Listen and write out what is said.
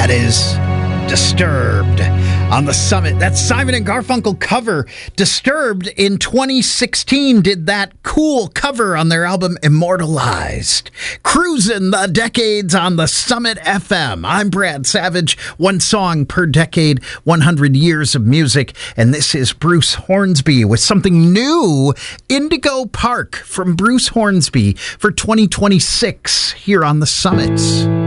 That is Disturbed on the Summit. That's Simon and Garfunkel cover. Disturbed in 2016 did that cool cover on their album Immortalized. Cruising the decades on the Summit FM. I'm Brad Savage. One song per decade, 100 years of music. And this is Bruce Hornsby with something new. Indigo Park from Bruce Hornsby for 2026 here on the Summit.